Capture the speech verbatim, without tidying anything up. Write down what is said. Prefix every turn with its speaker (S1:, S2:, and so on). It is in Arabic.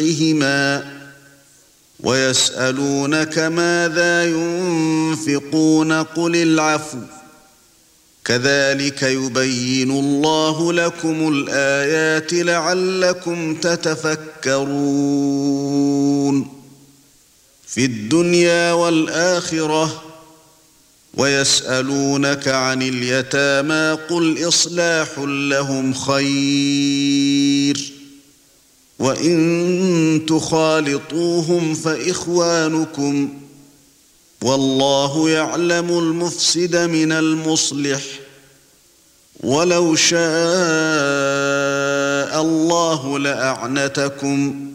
S1: عليهما ويسألونك ماذا ينفقون قل العفو كذلك يبين الله لكم الآيات لعلكم تتفكرون في الدنيا والآخرة ويسألونك عن اليتامى قل إصلاح لهم خير وإن تخالطوهم فإخوانكم والله يعلم المفسد من المصلح ولو شاء الله لأعنتكم